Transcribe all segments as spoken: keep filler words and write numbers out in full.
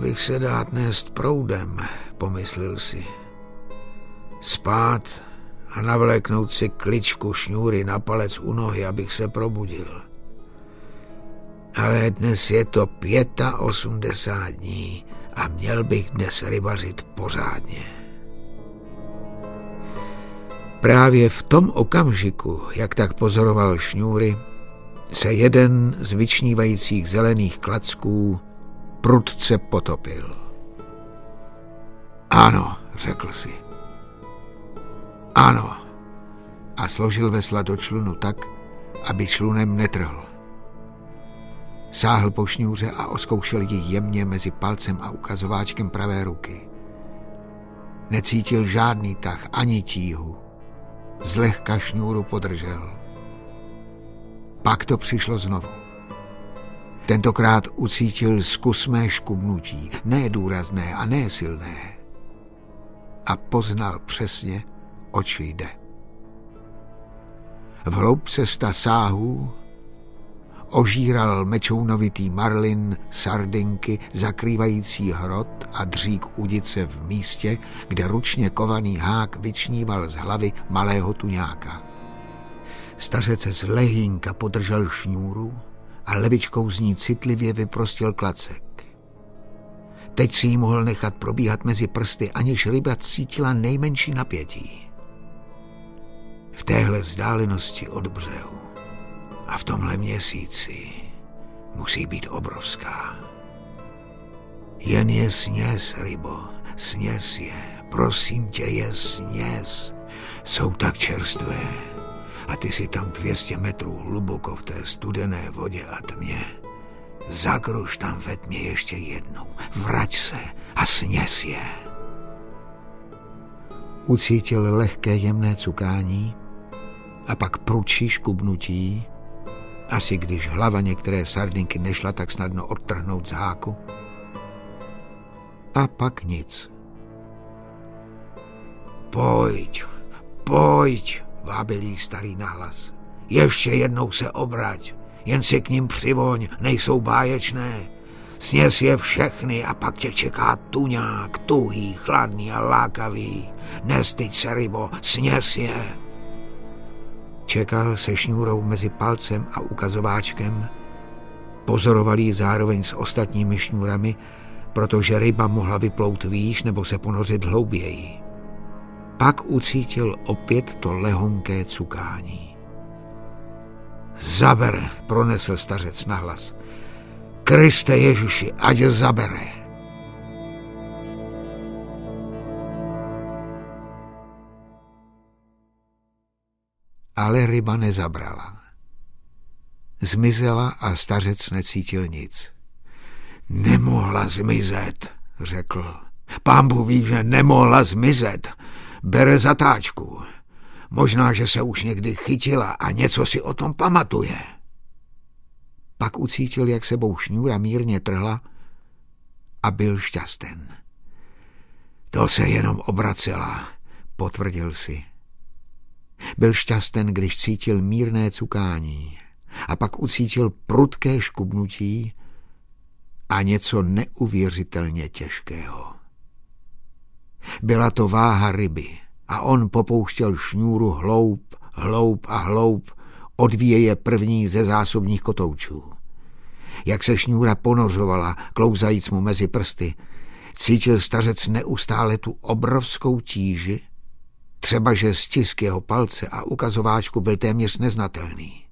bych se dát nést proudem, pomyslel si. Spát a navléknout si kličku šňůry na palec u nohy, abych se probudil. Ale dnes je to osmdesát pět dní a měl bych dnes rybařit pořádně. Právě v tom okamžiku, jak tak pozoroval šňůry, se jeden z vyčnívajících zelených klacků prudce potopil. Ano, řekl si. Ano. A složil vesla do člunu tak, aby člunem netrhl. Sáhl po šňůře a oskoušel ji jemně mezi palcem a ukazováčkem pravé ruky. Necítil žádný tah ani tíhu. Zlehka šňůru podržel. Pak to přišlo znovu. Tentokrát ucítil zkusmé škubnutí, ne důrazné a ne silné. A poznal přesně, oč jde. V hloubce sta sáhů ožíral mečounovitý marlin sardinky zakrývající hrot a dřík udice v místě, kde ručně kovaný hák vyčníval z hlavy malého tuňáka. Stařec z lehínka podržel šňůru a levičkou z ní citlivě vyprostil klacek. Teď si ji mohl nechat probíhat mezi prsty, aniž ryba cítila nejmenší napětí. V téhle vzdálenosti od břehu a v tomhle měsíci musí být obrovská. Jen je sněz, rybo, sněz je, prosím tě, je sněz. Jsou tak čerstvé a ty si tam dvě stě metrů hluboko v té studené vodě a tmě. Zakruž tam ve tmě ještě jednou, vrať se a sněz je. Ucítil lehké jemné cukání a pak prudší škubnutí, asi když hlava některé sardinky nešla tak snadno odtrhnout z háku. A pak nic. Pojď, pojď, vábil jí starý nahlas. Ještě jednou se obrať, jen si k nim přivoň, nejsou báječné. Sněz je všechny a pak tě čeká tuňák, tuhý, chladný a lákavý. Nestyď se, rybo, sněz je. Čekal se šňůrou mezi palcem a ukazováčkem, pozoroval ji zároveň s ostatními šňůrami, protože ryba mohla vyplout výš nebo se ponořit hlouběji. Pak ucítil opět to lehonké cukání. Zabere, pronesl stařec nahlas. Kriste Ježiši, ať zabere. Ale ryba nezabrala. Zmizela a stařec necítil nic. Nemohla zmizet, řekl. Pánbůh ví, že nemohla zmizet. Bere zatáčku. Možná, že se už někdy chytila a něco si o tom pamatuje. Pak ucítil, jak sebou šňůra mírně trhla a byl šťasten. To se jenom obracela, potvrdil si. Byl šťasten, když cítil mírné cukání a pak ucítil prudké škubnutí a něco neuvěřitelně těžkého. Byla to váha ryby a on popouštěl šňůru hloub, hloub a hloub od věje první ze zásobních kotoučů. Jak se šňůra ponořovala, klouzajíc mu mezi prsty, cítil stařec neustále tu obrovskou tíži, třeba že stisk jeho palce a ukazováčku byl téměř neznatelný.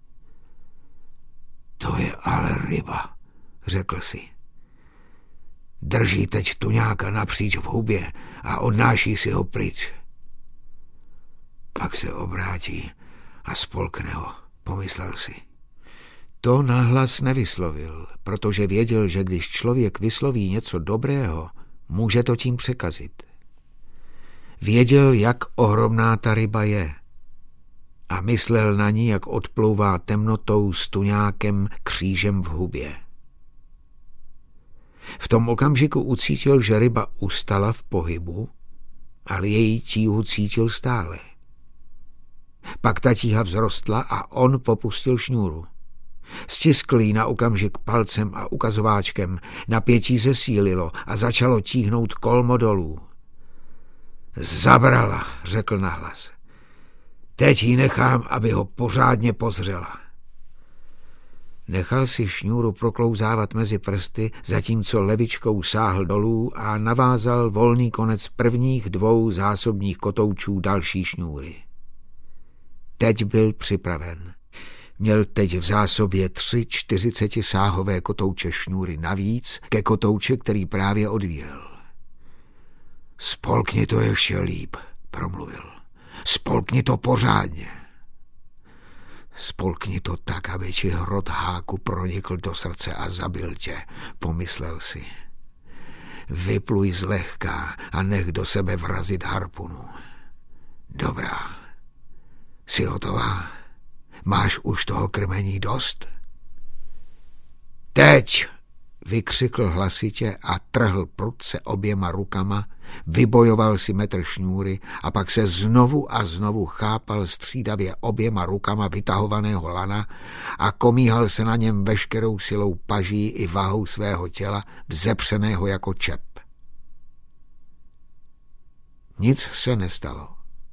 To je ale ryba, řekl si. Drží teď tuňáka napříč v hubě a odnáší si ho pryč. Pak se obrátí a spolkne ho, pomyslel si. To nahlas nevyslovil, protože věděl, že když člověk vysloví něco dobrého, může to tím překazit. Věděl, jak ohromná ta ryba je a myslel na ní, jak odplouvá temnotou s tuňákem křížem v hubě. V tom okamžiku ucítil, že ryba ustala v pohybu, ale její tíhu cítil stále. Pak ta tíha vzrostla a on popustil šňůru. Stiskl jí na okamžik palcem a ukazováčkem, napětí zesílilo a začalo tíhnout kolmo dolů. Zabrala, řekl nahlas. Teď ji nechám, aby ho pořádně pozřela. Nechal si šňůru proklouzávat mezi prsty, zatímco levičkou sáhl dolů a navázal volný konec prvních dvou zásobních kotoučů další šňůry. Teď byl připraven. Měl teď v zásobě tři čtyřicetisáhové kotouče šňůry navíc ke kotouče, který právě odvíjel. Spolkni to ještě líp, promluvil. Spolkni to pořádně. Spolkni to tak, aby ti hrot háku pronikl do srdce a zabil tě, pomyslel si. Vypluj zlehka a nech do sebe vrazit harpunu. Dobrá. Jsi hotová? Máš už toho krmení dost? Teď, vykřikl hlasitě a trhl prudce oběma rukama, vybojoval si metr šňůry a pak se znovu a znovu chápal střídavě oběma rukama vytahovaného lana a komíhal se na něm veškerou silou paží i vahou svého těla, vzepřeného jako čep. Nic se nestalo.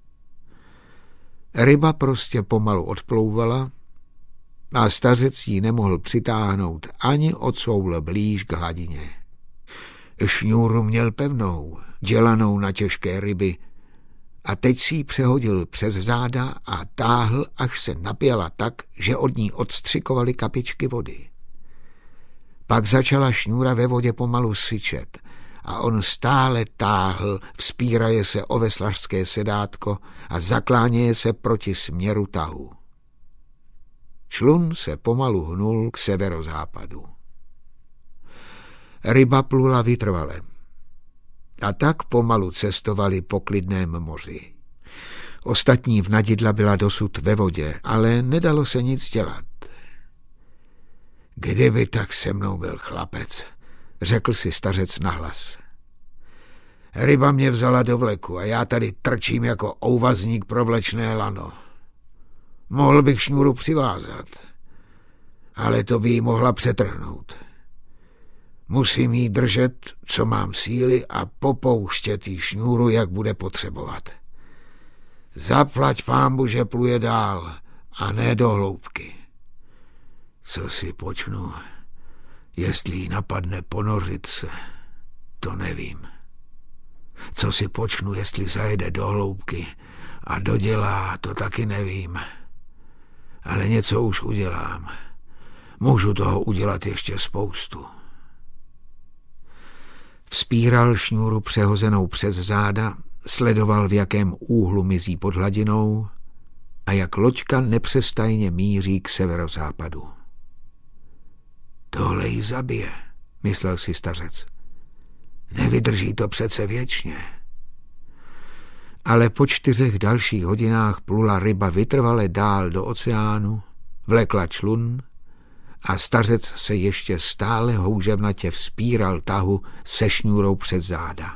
Ryba prostě pomalu odplouvala a stařec ji nemohl přitáhnout ani o coule blíž k hladině. Šňůru měl pevnou, dělanou na těžké ryby, a teď si ji přehodil přes záda a táhl, až se napěla tak, že od ní odstřikovaly kapičky vody. Pak začala šňůra ve vodě pomalu syčet a on stále táhl, vzpíraje se o veslařské sedátko a zakláněje se proti směru tahu. Člun se pomalu hnul k severozápadu. Ryba plula vytrvale. A tak pomalu cestovali po klidném moři. Ostatní vnadidla byla dosud ve vodě, ale nedalo se nic dělat. Kdyby tak se mnou byl chlapec, řekl si stařec nahlas. Ryba mě vzala do vleku a já tady trčím jako ouvazník pro vlečné lano. Mohl bych šňůru přivázat, ale to by jí mohla přetrhnout. Musím jí držet, co mám síly, a popouštět jí šňůru, jak bude potřebovat. Zaplať pánbu, že pluje dál a ne do hloubky. Co si počnu, jestli jí napadne ponořit se, to nevím. Co si počnu, jestli zajede do hloubky a dodělá, to taky nevím. Ale něco už udělám. Můžu toho udělat ještě spoustu. Vzpíral šňůru přehozenou přes záda, sledoval, v jakém úhlu mizí pod hladinou a jak loďka nepřestajně míří k severozápadu. Tohle ji zabije, myslel si stařec. Nevydrží to přece věčně. Ale po čtyřech dalších hodinách plula ryba vytrvale dál do oceánu, vlekla člun a stařec se ještě stále houževnatě vzpíral tahu se šňůrou před záda.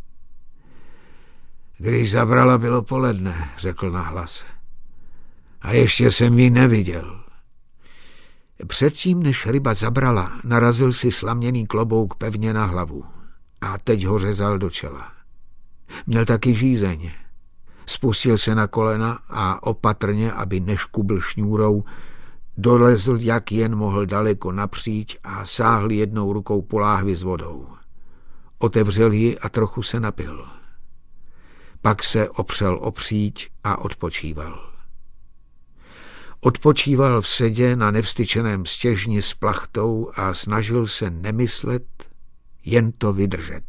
Když zabrala, bylo poledne, řekl nahlas. A ještě jsem ji neviděl. Předtím, než ryba zabrala, narazil si slaměný klobouk pevně na hlavu a teď ho řezal do čela. Měl taky žízeň. Spustil se na kolena a opatrně, aby neškubl šňůrou, dolezl, jak jen mohl, daleko napříč a sáhl jednou rukou po láhvi s vodou. Otevřel ji a trochu se napil. Pak se opřel o příď a odpočíval. Odpočíval v sedě na nevstyčeném stěžni s plachtou a snažil se nemyslet, jen to vydržet.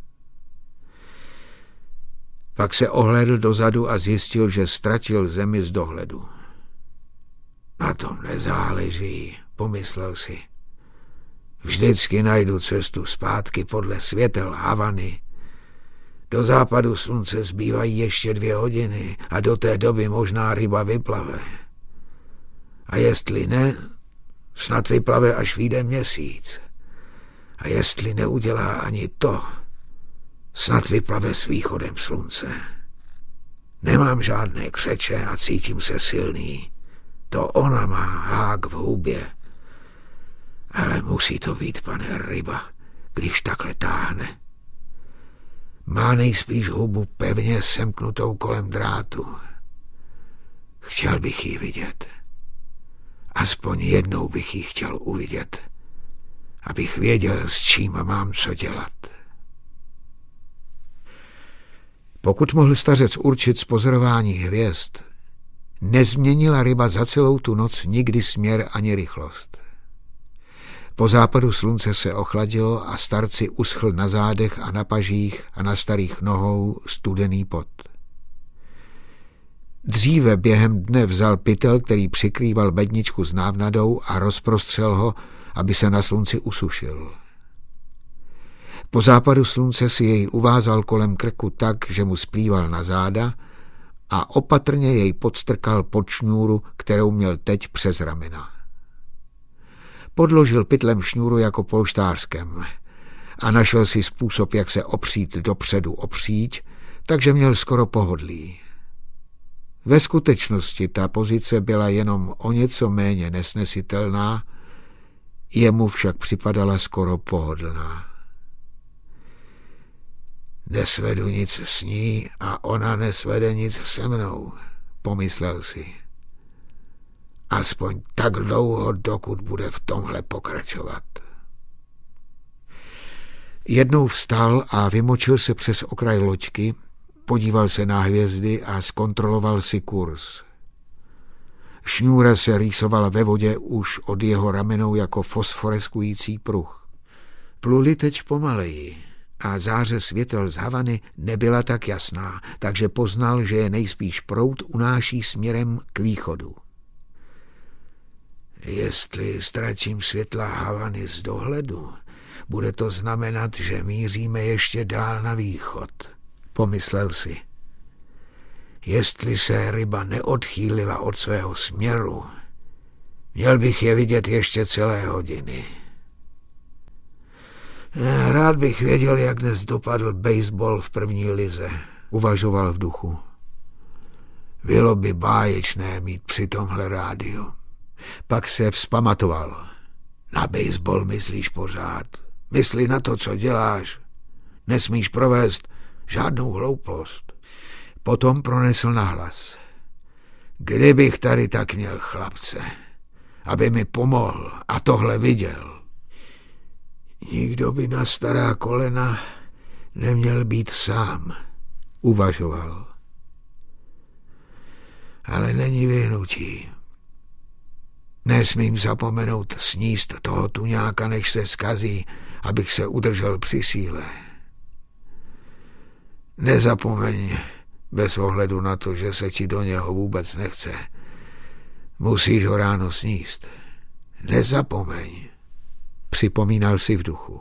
Pak se ohlédl dozadu a zjistil, že ztratil zemi z dohledu. Na tom nezáleží, pomyslel si. Vždycky najdu cestu zpátky podle světel Havany. Do západu slunce zbývají ještě dvě hodiny a do té doby možná ryba vyplave. A jestli ne, snad vyplave, až vyjde měsíc. A jestli neudělá ani to, snad vyplave s východem slunce. Nemám žádné křeče a cítím se silný. To ona má hák v hubě Ale musí to být, pane, ryba, když takhle táhne. Má nejspíš hubu pevně semknutou kolem drátu. Chtěl bych ji vidět. Aspoň jednou bych ji chtěl uvidět, abych věděl, s čím mám co dělat. Pokud mohl stařec určit z pozorování hvězd, nezměnila ryba za celou tu noc nikdy směr ani rychlost. Po západu slunce se ochladilo a starci uschl na zádech a na pažích a na starých nohou studený pot. Dříve během dne vzal pytel, který přikrýval bedničku s návnadou, a rozprostřel ho, aby se na slunci usušil. Po západu slunce si jej uvázal kolem krku tak, že mu splýval na záda, a opatrně jej podstrkal pod šňůru, kterou měl teď přes ramena. Podložil pytlem šňůru jako polštářkem a našel si způsob, jak se opřít dopředu opříč, takže měl skoro pohodlí. Ve skutečnosti ta pozice byla jenom o něco méně nesnesitelná, jemu však připadala skoro pohodlná. Nesvedu nic s ní a ona nesvede nic se mnou, pomyslel si. Aspoň tak dlouho, dokud bude v tomhle pokračovat. Jednou vstal a vymočil se přes okraj loďky, podíval se na hvězdy a zkontroloval si kurz. Šňůra se rýsovala ve vodě už od jeho ramenou jako fosforeskující pruh. Pluli teď pomaleji a záře světel z Havany nebyla tak jasná, takže poznal, že je nejspíš proud unáší směrem k východu. Jestli ztratím světla Havany z dohledu, bude to znamenat, že míříme ještě dál na východ, pomyslel si. Jestli se ryba neodchýlila od svého směru, měl bych je vidět ještě celé hodiny. Rád bych věděl, jak dnes dopadl baseball v první lize, uvažoval v duchu. Bylo by báječné mít při tomhle rádio. Pak se vzpamatoval. Na baseball myslíš pořád. Mysli na to, co děláš. Nesmíš provést žádnou hloupost. Potom pronesl nahlas. Kdybych tady tak měl chlapce, aby mi pomohl a tohle viděl. Nikdo by na stará kolena neměl být sám, uvažoval. Ale není vyhnutí. Nesmím zapomenout sníst toho tuňáka, než se zkazí, abych se udržel při síle. Nezapomeň, bez ohledu na to, že se ti do něho vůbec nechce. Musíš ho ráno sníst. Nezapomeň, připomínal si v duchu.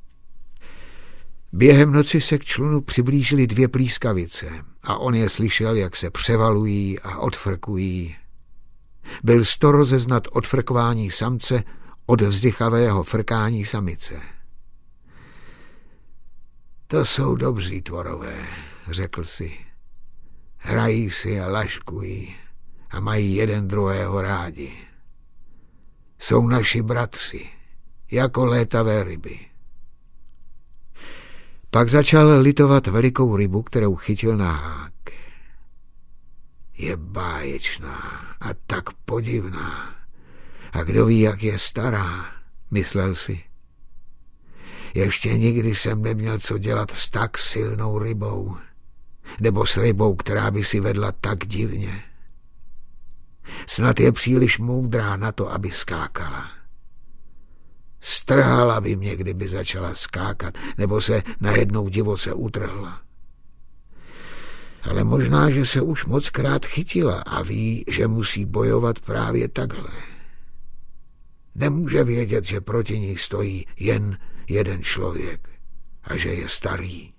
Během noci se k člunu přiblížily dvě plískavice a on je slyšel, jak se převalují a odfrkují. Byl sto rozeznat odfrkování samce od vzdychavého frkání samice. To jsou dobří tvorové, řekl si. Hrají si a laškují a mají jeden druhého rádi. Jsou naši bratři, jako létavé ryby. Pak začal litovat velikou rybu, kterou chytil na hák. Je báječná a tak podivná. A kdo ví, jak je stará, myslel si. Ještě nikdy jsem neměl co dělat s tak silnou rybou, nebo s rybou, která by si vedla tak divně. Snad je příliš moudrá na to, aby skákala. Strhala by mě, kdyby začala skákat, nebo se najednou divoce utrhla. Ale možná, že se už mockrát chytila a ví, že musí bojovat právě takhle. Nemůže vědět, že proti ní stojí jen jeden člověk a že je starý.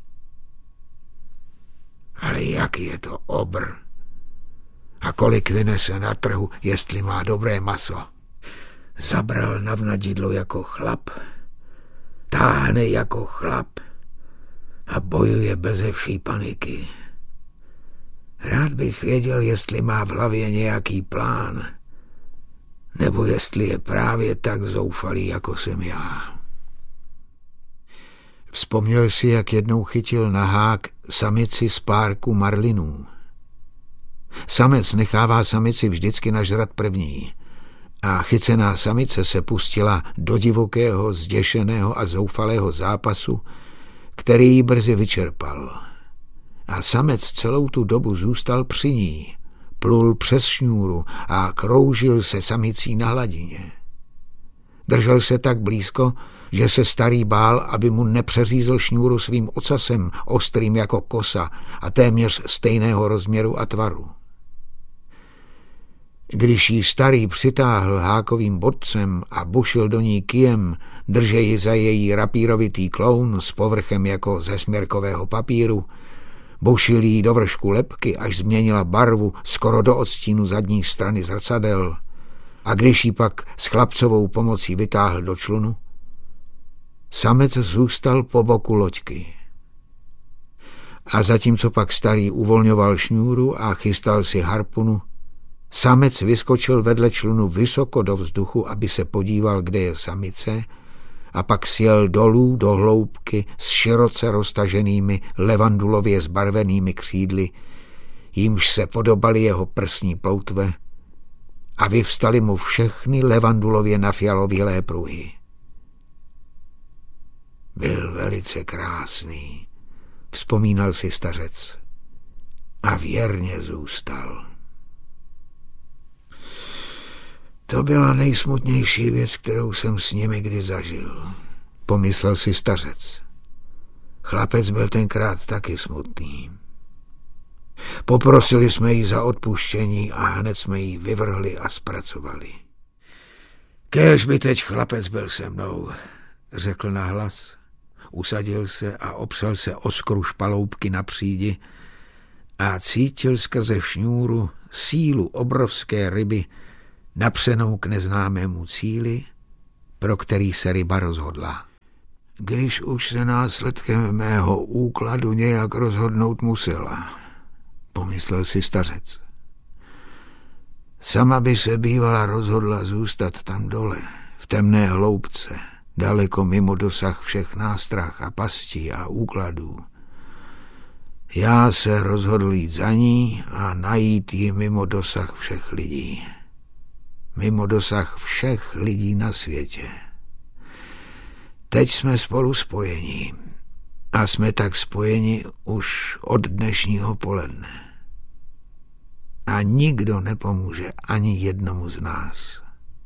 Ale jaký je to obr? A kolik vynese na trhu, jestli má dobré maso? Zabral na vnadidlo jako chlap, táhne jako chlap a bojuje beze vší paniky. Rád bych věděl, jestli má v hlavě nějaký plán. nebo jestli je právě tak zoufalý, jako jsem já. Vzpomněl si, jak jednou chytil na hák samici z párku marlinů. Samec nechává samici vždycky nažrat první a chycená samice se pustila do divokého, zděšeného a zoufalého zápasu, který ji brzy vyčerpal. A samec celou tu dobu zůstal při ní, plul přes šňůru a kroužil se samicí na hladině. Držel se tak blízko, že se starý bál, aby mu nepřeřízl šňůru svým ocasem, ostrým jako kosa a téměř stejného rozměru a tvaru. Když jí starý přitáhl hákovým bodcem a bušil do ní kyjem, drže ji za její rapírovitý kloun s povrchem jako ze směrkového papíru, bušil jí do vršku lebky, až změnila barvu skoro do odstínu zadní strany zrcadel, a když ji pak s chlapcovou pomocí vytáhl do člunu, samec zůstal po boku loďky. A zatímco pak starý uvolňoval šňůru a chystal si harpunu, samec vyskočil vedle člunu vysoko do vzduchu, aby se podíval, kde je samice, a pak sjel dolů do hloubky s široce roztaženými levandulově zbarvenými křídly, jímž se podobaly jeho prsní ploutve, a vyvstaly mu všechny levandulově nafialovělé pruhy. Byl velice krásný, vzpomínal si stařec, a věrně zůstal. To byla nejsmutnější věc, kterou jsem s nimi kdy zažil, pomyslel si stařec. Chlapec byl tenkrát taky smutný. Poprosili jsme jí za odpuštění a hned jsme jí vyvrhli a zpracovali. Kéž by teď chlapec byl se mnou, řekl nahlas. Usadil se a opřel se o skru špaloupky na přídi a cítil skrze šňůru sílu obrovské ryby, napřenou k neznámému cíli, pro který se ryba rozhodla. Když už se následkem mého úkladu nějak rozhodnout musela, pomyslel si stařec. Sama by se bývala rozhodla zůstat tam dole, v temné hloubce, daleko mimo dosah všech nástrah a pastí a úkladů. Já se rozhodl jít za ní a najít ji mimo dosah všech lidí. Mimo dosah všech lidí na světě. Teď jsme spolu spojení a jsme tak spojeni už od dnešního poledne. A nikdo nepomůže ani jednomu z nás.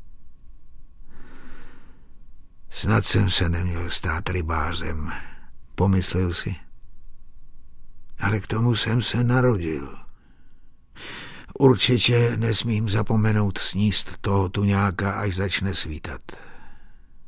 Snad jsem se neměl stát rybářem, pomyslel si. Ale k tomu jsem se narodil. Určitě nesmím zapomenout sníst toho tuňáka, až začne svítat.